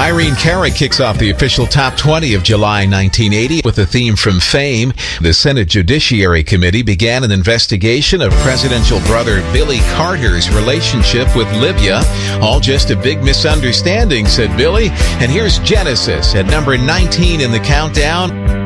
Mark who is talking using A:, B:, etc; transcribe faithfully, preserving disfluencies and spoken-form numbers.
A: Irene Cara kicks off the official top twenty of July nineteen eighty with a theme from Fame. The Senate Judiciary Committee began an investigation of presidential brother Billy Carter's relationship with Libya. All just a big misunderstanding, said Billy. And here's Genesis at number nineteen in the countdown.